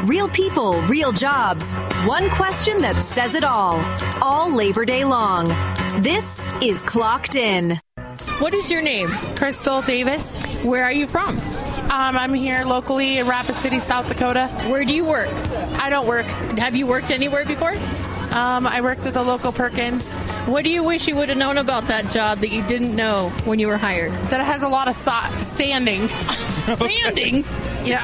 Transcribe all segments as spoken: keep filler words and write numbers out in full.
Real people, real jobs. One question that says it all. All Labor Day long. This is Clocked In. What is your name? Crystal Davis. Where are you from? Um, I'm here locally in Rapid City, South Dakota. Where do you work? I don't work. Have you worked anywhere before? Um, I worked at the local Perkins. What do you wish you would have known about that job that you didn't know when you were hired? That it has a lot of so- sanding. Sanding? Yeah.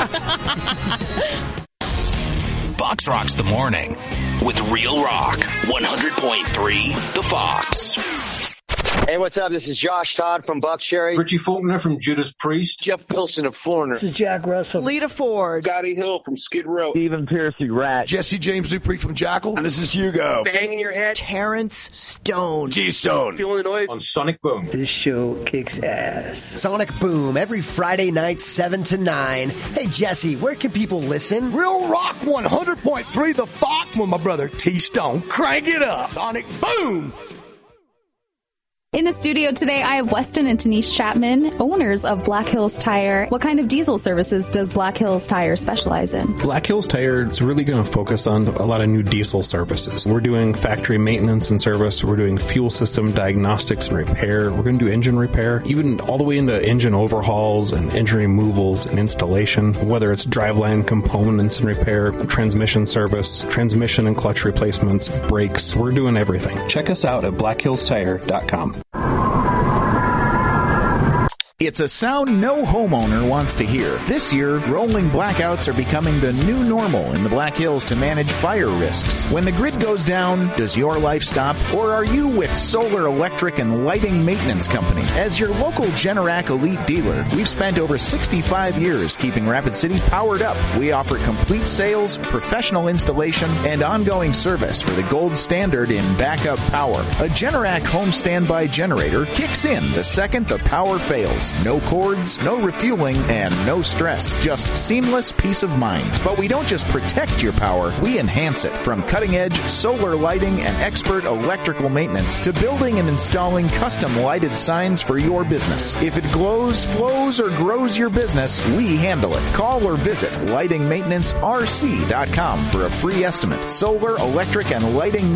Fox Rocks the Morning with Real Rock, one hundred point three The Fox. Hey, what's up? This is Josh Todd from Buckcherry. Richie Faulkner from Judas Priest. Jeff Pilson of Foreigner. This is Jack Russell. Lita Ford. Scotty Hill from Skid Row. Stephen Piercy Rat. Jesse James Dupree from Jackal. And this is Hugo. Banging your head. Terrence Stone. G-Stone. Feeling the noise. On Sonic Boom. This show kicks ass. Sonic Boom, every Friday night, seven to nine. Hey, Jesse, where can people listen? Real Rock one hundred point three The Fox with my brother T-Stone. Crank it up. Sonic Boom. In the studio today, I have Weston and Denise Chapman, owners of Black Hills Tire. What kind of diesel services does Black Hills Tire specialize in? Black Hills Tire is really going to focus on a lot of new diesel services. We're doing factory maintenance and service. We're doing fuel system diagnostics and repair. We're going to do engine repair, even all the way into engine overhauls and engine removals and installation, whether it's driveline components and repair, transmission service, transmission and clutch replacements, brakes. We're doing everything. Check us out at black hills tire dot com. It's a sound no homeowner wants to hear. This year, rolling blackouts are becoming the new normal in the Black Hills to manage fire risks. When the grid goes down, does your life stop? Or are you with Solar Electric and Lighting Maintenance Company? As your local Generac Elite dealer, we've spent over sixty-five years keeping Rapid City powered up. We offer complete sales, professional installation, and ongoing service for the gold standard in backup power. A Generac home standby generator kicks in the second the power fails. No cords, no refueling, and no stress. Just seamless peace of mind. But we don't just protect your power, we enhance it. From cutting-edge solar lighting and expert electrical maintenance to building and installing custom lighted signs for your business. If it glows, flows, or grows your business, we handle it. Call or visit lighting maintenance r c dot com for a free estimate. Solar, electric, and lighting